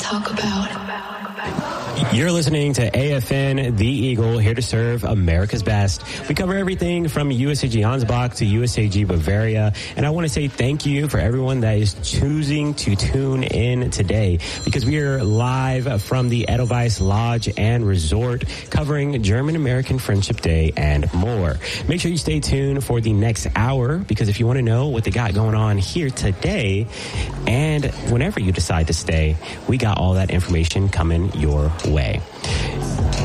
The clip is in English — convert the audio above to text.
talk about. You're listening to AFN, The Eagle, here to serve America's best. We cover everything from USAG Ansbach to USAG Bavaria. And I want to say thank you for everyone that is choosing to tune in today, because we are live from the Edelweiss Lodge and Resort covering German-American Friendship Day and more. Make sure you stay tuned for the next hour, because if you want to know what they got going on here today and whenever you decide to stay, we got all that information coming your way.